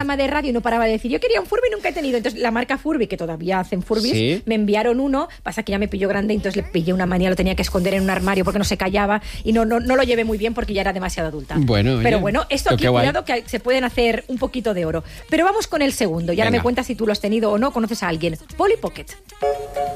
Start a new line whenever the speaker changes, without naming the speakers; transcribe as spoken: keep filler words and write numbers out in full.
programa de radio y no paraba de decir, yo quería un Furby y nunca he tenido. Entonces la marca Furby, que todavía hacen Furbys, ¿sí? Me enviaron uno, pasa que ya me pilló grande, entonces le pillé una manía, lo tenía que esconder en un armario porque no se callaba y no, no, no lo llevé muy bien porque ya era demasiado adulta.
Bueno,
pero
oye,
bueno, esto aquí, cuidado que se pueden hacer un poquito de oro. Pero vamos con el segundo, y ahora Venga. me cuentas si tú lo has tenido o no, conoces a alguien. Polly Pocket.